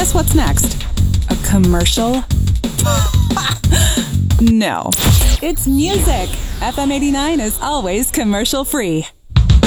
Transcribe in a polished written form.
guess what's next? A commercial? No. It's music. FM 89 is always commercial free.